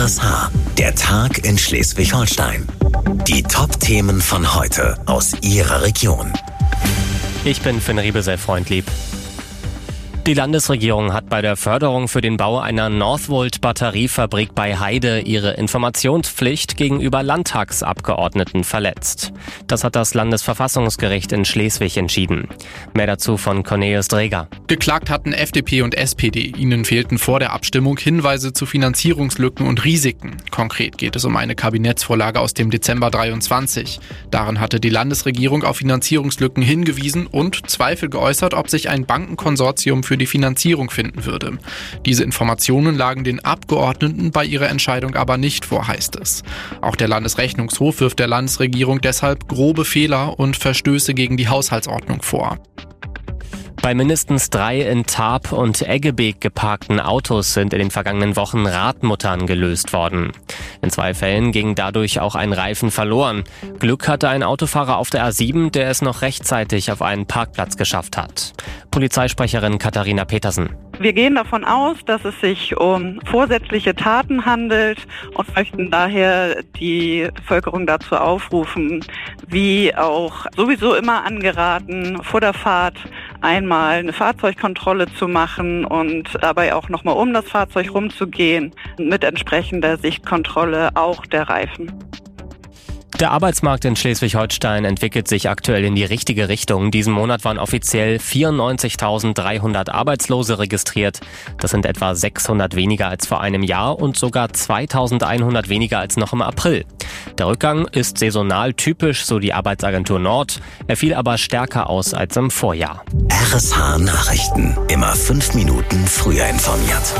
RSH, der Tag in Schleswig-Holstein. Die Top-Themen von heute aus Ihrer Region. Ich bin Finn Riebesell-Freundlieb. Die Landesregierung hat bei der Förderung für den Bau einer Northvolt-Batteriefabrik bei Heide ihre Informationspflicht gegenüber Landtagsabgeordneten verletzt. Das hat das Landesverfassungsgericht in Schleswig entschieden. Mehr dazu von Cornelius Dreger. Geklagt hatten FDP und SPD. Ihnen fehlten vor der Abstimmung Hinweise zu Finanzierungslücken und Risiken. Konkret geht es um eine Kabinettsvorlage aus dem Dezember 23. Darin hatte die Landesregierung auf Finanzierungslücken hingewiesen und Zweifel geäußert, ob sich ein Bankenkonsortium für die Finanzierung finden würde. Diese Informationen lagen den Abgeordneten bei ihrer Entscheidung aber nicht vor, heißt es. Auch der Landesrechnungshof wirft der Landesregierung deshalb grobe Fehler und Verstöße gegen die Haushaltsordnung vor. Bei mindestens 3 in Tarp und Eggebeek geparkten Autos sind in den vergangenen Wochen Radmuttern gelöst worden. In 2 Fällen ging dadurch auch ein Reifen verloren. Glück hatte ein Autofahrer auf der A7, der es noch rechtzeitig auf einen Parkplatz geschafft hat. Polizeisprecherin Katharina Petersen. Wir gehen davon aus, dass es sich um vorsätzliche Taten handelt und möchten daher die Bevölkerung dazu aufrufen, wie auch sowieso immer angeraten, vor der Fahrt einmal eine Fahrzeugkontrolle zu machen und dabei auch nochmal um das Fahrzeug rumzugehen, mit entsprechender Sichtkontrolle auch der Reifen. Der Arbeitsmarkt in Schleswig-Holstein entwickelt sich aktuell in die richtige Richtung. Diesen Monat waren offiziell 94.300 Arbeitslose registriert. Das sind etwa 600 weniger als vor einem Jahr und sogar 2.100 weniger als noch im April. Der Rückgang ist saisonal typisch, so die Arbeitsagentur Nord. Er fiel aber stärker aus als im Vorjahr. RSH Nachrichten. Immer 5 Minuten früher informiert.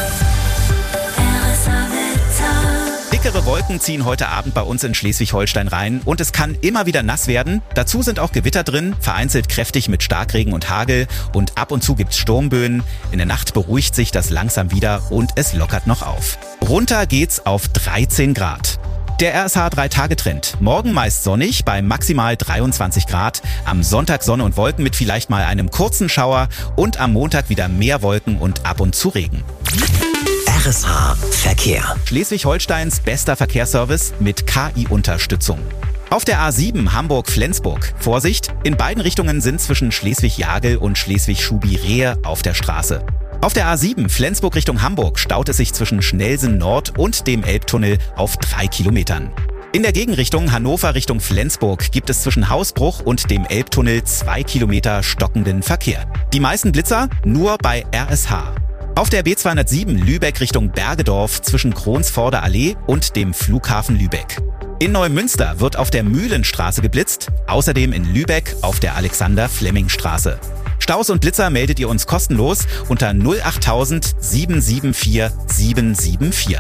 Dickere Wolken ziehen heute Abend bei uns in Schleswig-Holstein rein und es kann immer wieder nass werden. Dazu sind auch Gewitter drin, vereinzelt kräftig mit Starkregen und Hagel und ab und zu gibt's Sturmböen. In der Nacht beruhigt sich das langsam wieder und es lockert noch auf. Runter geht's auf 13 Grad. Der RSH 3-Tage-Trend. Morgen meist sonnig bei maximal 23 Grad. Am Sonntag Sonne und Wolken mit vielleicht mal einem kurzen Schauer und am Montag wieder mehr Wolken und ab und zu Regen. RSH Verkehr. Schleswig-Holsteins bester Verkehrsservice mit KI-Unterstützung. Auf der A7 Hamburg-Flensburg. Vorsicht, in beiden Richtungen sind zwischen Schleswig-Jagel und Schleswig-Schubi-Rehe auf der Straße. Auf der A7 Flensburg Richtung Hamburg staut es sich zwischen Schnelsen Nord und dem Elbtunnel auf 3 Kilometern. In der Gegenrichtung Hannover Richtung Flensburg gibt es zwischen Hausbruch und dem Elbtunnel 2 Kilometer stockenden Verkehr. Die meisten Blitzer nur bei RSH. Auf der B207 Lübeck Richtung Bergedorf zwischen Kronsvorder Allee und dem Flughafen Lübeck. In Neumünster wird auf der Mühlenstraße geblitzt, außerdem in Lübeck auf der Alexander-Fleming-Straße. Staus und Blitzer meldet ihr uns kostenlos unter 08000 774 774.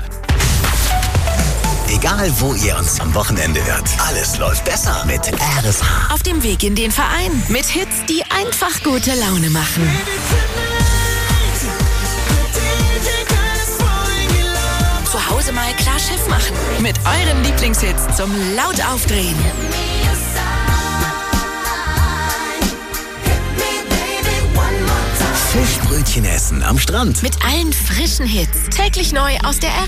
Egal wo ihr uns am Wochenende hört, alles läuft besser mit RSH. Auf dem Weg in den Verein mit Hits, die einfach gute Laune machen. Zu Hause mal klar Schiff machen mit euren Lieblingshits zum laut aufdrehen. Fischbrötchen essen am Strand. Mit allen frischen Hits täglich neu aus der